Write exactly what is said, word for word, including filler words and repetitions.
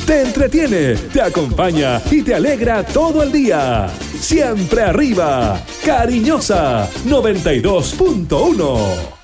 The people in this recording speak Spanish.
te entretiene, te acompaña y te alegra todo el día. Siempre arriba, Cariñosa noventa y dos punto uno.